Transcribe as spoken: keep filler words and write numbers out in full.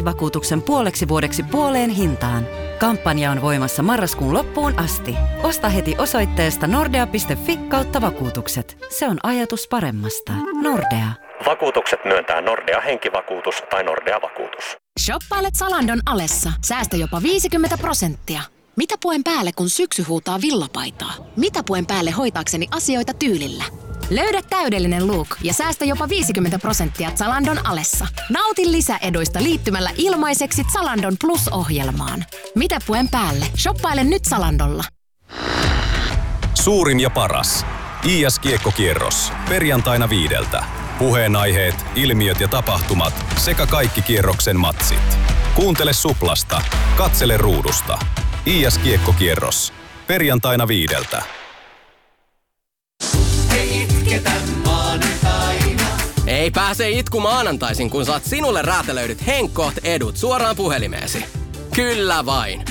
henkivakuutuksen puoleksi vuodeksi puoleen hintaan. Kampanja on voimassa marraskuun loppuun asti. Osta heti osoitteesta nordea piste fi kautta vakuutukset. Se on ajatus paremmasta. Nordea. Vakuutukset myöntää Nordea henkivakuutus tai Nordea vakuutus. Shoppailet Zalandon alessa. Säästä jopa viisikymmentä prosenttia. Mitä puen päälle, kun syksy huutaa villapaitaa? Mitä puen päälle hoitaakseni asioita tyylillä? Löydä täydellinen look ja säästä jopa viisikymmentä prosenttia Zalandon alessa. Nauti lisäeduista liittymällä ilmaiseksi Zalandon Plus-ohjelmaan. Mitä puen päälle? Shoppaile nyt Zalandolla. Suurin ja paras. I S-kiekkokierros. Perjantaina viideltä. Puheenaiheet, ilmiöt ja tapahtumat sekä kaikki kierroksen matsit. Kuuntele Suplasta. Katsele ruudusta. I S-kiekkokierros. Perjantaina viideltä. Ei itketä maanantaina. Ei pääse itku maanantaisin, kun saat sinulle räätälöidyt Henkkoht edut suoraan puhelimeesi. Kyllä vain.